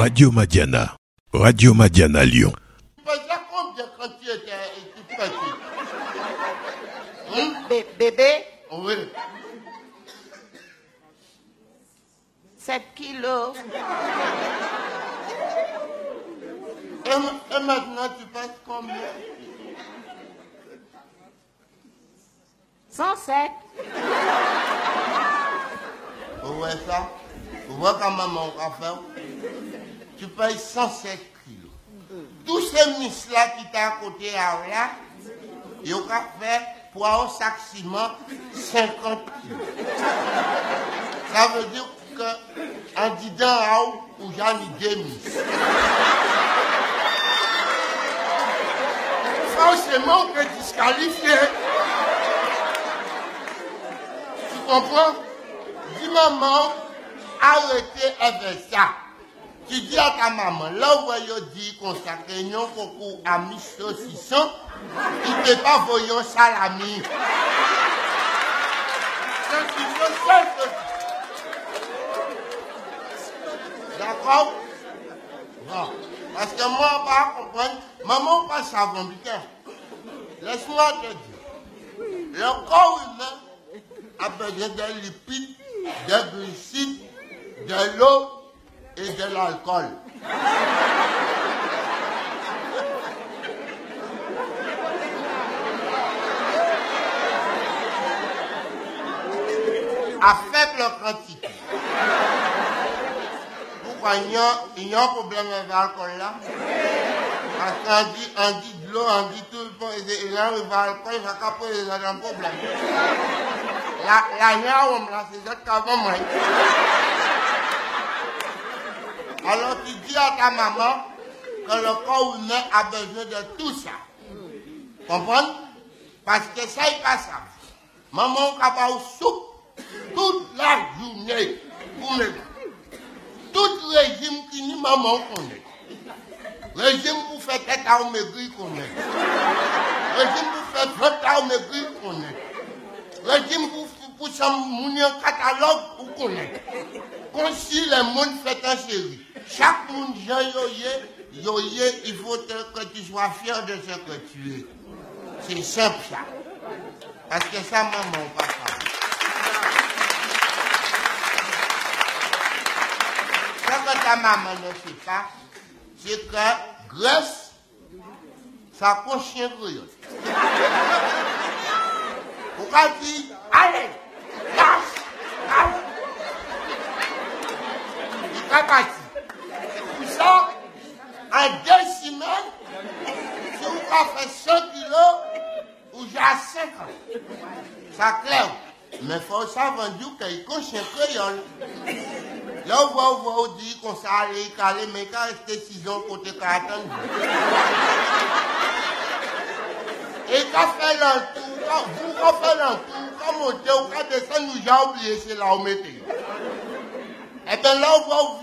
Radio Madiana. Radio Madiana Lyon. Tu faisais combien quand tu étais petit? Bébé, Oui. 7 kilos. Et maintenant, tu passes combien? 107. Vous voyez ça? Vous voyez quand maman va faire? Tu payes 107 kilos. Tous ces miss-là qui t'ont à côté là, ils ont fait pour un sac ciment 50 kilos. Ça veut dire que en disant où j'en ai deux miss. Forcément, on peut disqualifier. Tu comprends? Dis maman, arrêtez avec ça. Tu dis à ta maman, là où elle dit qu'on s'accroche beaucoup à mis saucisson, il ne peut pas voyant salami. D'accord? Bon. Parce que moi, on va comprendre. Maman, pas savon, putain. Laisse-moi te dire. Le corps humain a besoin de lipides, de glucides, de l'eau et de l'alcool. À faible quantité. Pourquoi il y a un problème avec l'alcool là? Parce qu'on dit de l'eau, on dit tout le temps, et là, il va l'alcool, il va capoter un problème. La on là, c'est ça qu'avant moi. Alors tu dis à ta maman que le corps humain a besoin de tout ça. Comprends? Parce que ça, il passe ça. Maman, on va au soupe toute la journée. Pour me tout régime qui ni maman connaît. Régime pour faire tête à maigrir connaît. Régime pour faire 30 à maigrir connaît. Régime pour s'amener un catalogue pour connaître. Quand si le monde fait un série, chaque monde, il faut que tu sois fier de ce que tu es. C'est simple ça. Parce que ça, maman, papa. Ce que ta maman ne sait pas, c'est que graisse, ça contient rien. Pourquoi dire, allez, lâche, lâche. Il est parti. Pour ça, en 2 semaines, si vous faites 100 kilos, ou j'ai 50. Ça clair. Mais il faut savoir qu'il contient créole. Là, on va dire qu'on s'allait caler, mais quand rester 6 ans côté 40 ans. Et quand fait l'entour, vous faites l'entour, quand monter ou quand descendre, nous j'ai oublié, c'est là où mettez. Et bien là, on va